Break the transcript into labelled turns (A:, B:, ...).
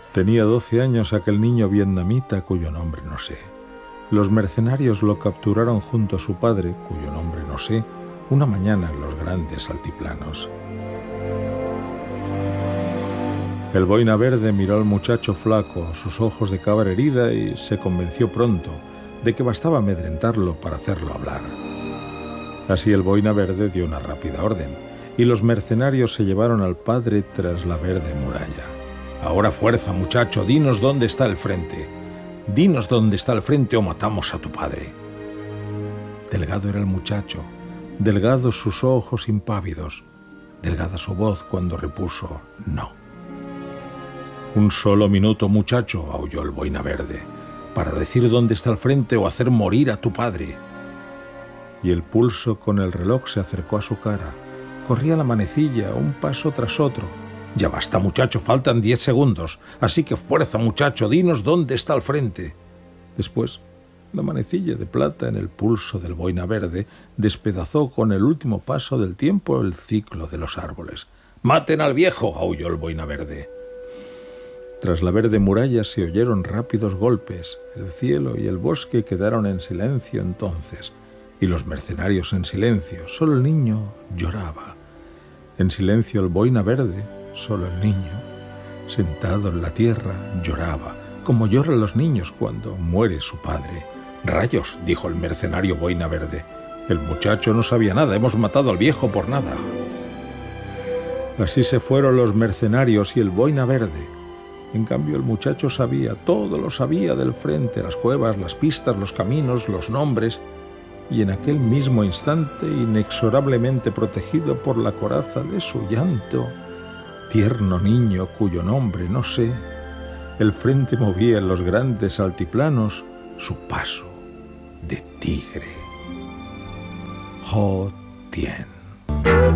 A: Tenía 12 años aquel niño vietnamita cuyo nombre no sé. Los mercenarios lo capturaron junto a su padre, cuyo nombre no sé, una mañana en los grandes altiplanos. El boina verde miró al muchacho flaco, sus ojos de cabra herida, y se convenció pronto de que bastaba amedrentarlo para hacerlo hablar. Así el boina verde dio una rápida orden, y los mercenarios se llevaron al padre tras la verde muralla. «Ahora fuerza, muchacho, dinos dónde está el frente. Dinos dónde está el frente o matamos a tu padre». Delgado era el muchacho, delgados sus ojos impávidos, delgada su voz cuando repuso «no». «Un solo minuto, muchacho», aulló el boina verde, «para decir dónde está el frente o hacer morir a tu padre». Y el pulso con el reloj se acercó a su cara. Corría la manecilla, un paso tras otro. «Ya basta, muchacho, faltan 10 segundos. Así que fuerza, muchacho, dinos dónde está el frente». Después, la manecilla de plata en el pulso del boina verde despedazó con el último paso del tiempo el ciclo de los árboles. «¡Maten al viejo!», aulló el boina verde. Tras la verde muralla se oyeron rápidos golpes. El cielo y el bosque quedaron en silencio entonces, y los mercenarios en silencio. Solo el niño lloraba. En silencio el boina verde, solo el niño, sentado en la tierra, lloraba, como lloran los niños cuando muere su padre. «¡Rayos!», dijo el mercenario boina verde. «El muchacho no sabía nada, hemos matado al viejo por nada». Así se fueron los mercenarios y el boina verde. En cambio el muchacho sabía, todo lo sabía del frente, las cuevas, las pistas, los caminos, los nombres, y en aquel mismo instante, inexorablemente protegido por la coraza de su llanto, tierno niño cuyo nombre no sé, el frente movía en los grandes altiplanos su paso de tigre. Jo Tien.